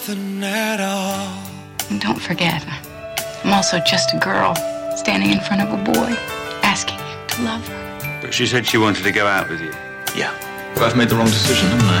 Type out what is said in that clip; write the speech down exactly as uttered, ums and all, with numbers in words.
At all. And don't forget, I'm also just a girl standing in front of a boy asking him to love her. But she said she wanted to go out with you. Yeah. But I've made the wrong decision, haven't I?